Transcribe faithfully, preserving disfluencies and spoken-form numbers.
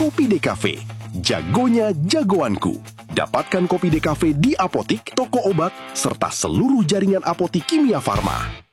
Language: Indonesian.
Kopi Decafe. Jagonya jagoanku. Dapatkan Kopi Decafe di apotik, toko obat, serta seluruh jaringan apotik Kimia Farma.